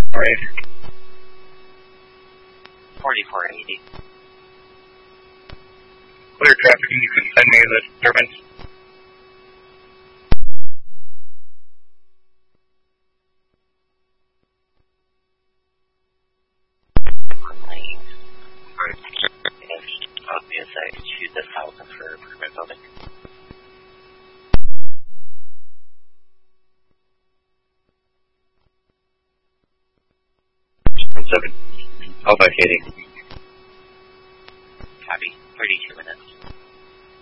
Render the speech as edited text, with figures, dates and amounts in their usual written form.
Right. 4480. Clear traffic, you can send me the disturbance. Obvious, I choose 1,000 for apartment building. 7. How about Katie? Copy. 32 minutes.